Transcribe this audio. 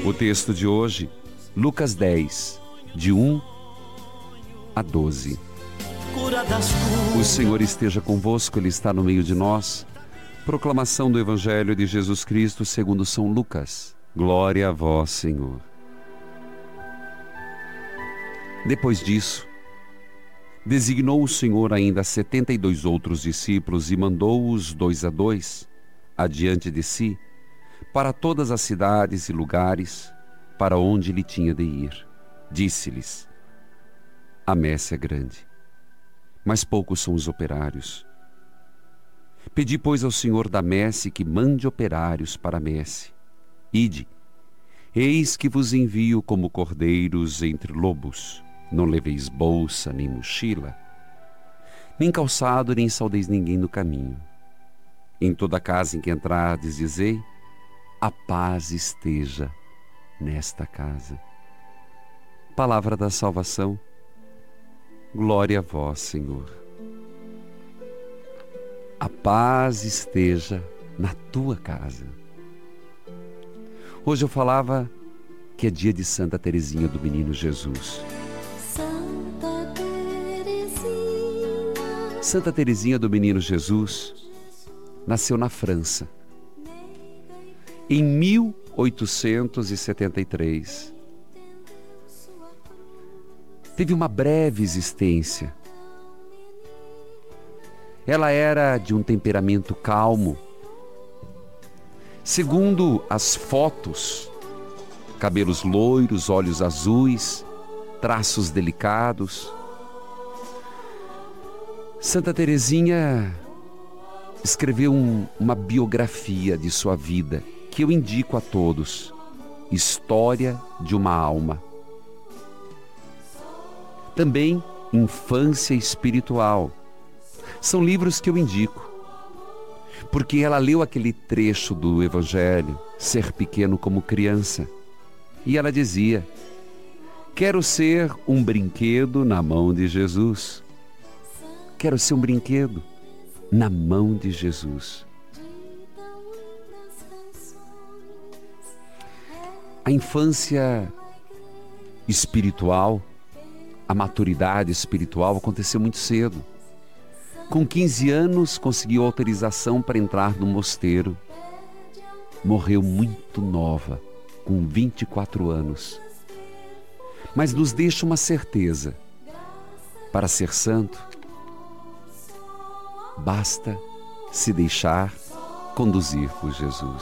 O texto de hoje, Lucas 10, de 1 a 12. O Senhor esteja convosco, Ele está no meio de nós. Proclamação do Evangelho de Jesus Cristo segundo São Lucas. Glória a vós, Senhor. Depois disso, designou o Senhor ainda 72 outros discípulos e mandou-os 2 a 2 adiante de si, para todas as cidades e lugares para onde ele tinha de ir. Disse-lhes: a messe é grande, mas poucos são os operários. Pedi, pois, ao Senhor da messe que mande operários para a messe. Ide, eis que vos envio como cordeiros entre lobos. Não leveis bolsa, nem mochila, nem calçado, nem saudeis ninguém no caminho. Em toda casa em que entrardes, dizei: a paz esteja nesta casa. Palavra da salvação. Glória a vós, Senhor. A paz esteja na tua casa. Hoje eu falava que é dia de Santa Teresinha do Menino Jesus. Santa Teresinha do Menino Jesus nasceu na França em 1873. Teve uma breve existência. Ela era de um temperamento calmo. Segundo as fotos, cabelos loiros, olhos azuis, traços delicados. Santa Teresinha escreveu uma biografia de sua vida, que eu indico a todos. História de uma alma. Também Infância Espiritual. São livros que eu indico, porque ela leu aquele trecho do Evangelho, Ser Pequeno como Criança, e ela dizia: quero ser um brinquedo na mão de Jesus. Quero ser um brinquedo na mão de Jesus. A infância espiritual, a maturidade espiritual aconteceu muito cedo. Com 15 anos conseguiu autorização para entrar no mosteiro. Morreu muito nova, com 24 anos. Mas nos deixa uma certeza: para ser santo, basta se deixar conduzir por Jesus.